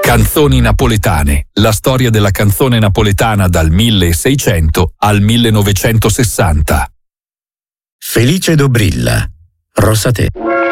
Canzoni napoletane, la storia della canzone napoletana dal 1600 al 1960. Felice Dobrilla, Rosatè.